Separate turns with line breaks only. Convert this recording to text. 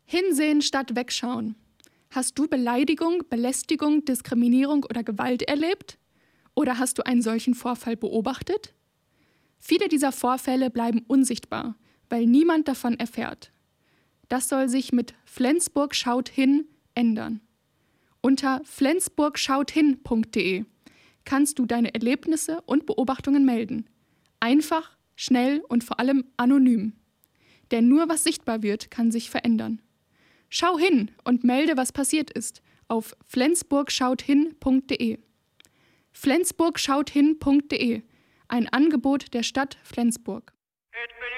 Hinsehen statt wegschauen. Hast du Beleidigung, Belästigung, Diskriminierung oder Gewalt erlebt? Oder hast du einen solchen Vorfall beobachtet? Viele dieser Vorfälle bleiben unsichtbar, weil niemand davon erfährt. Das soll sich mit Flensburg schaut hin ändern. Unter flensburgschauthin.de kannst du deine Erlebnisse und Beobachtungen melden. Einfach, schnell und vor allem anonym. Denn nur was sichtbar wird, kann sich verändern. Schau hin und melde, was passiert ist, auf flensburgschauthin.de. Flensburgschauthin.de, ein Angebot der Stadt Flensburg.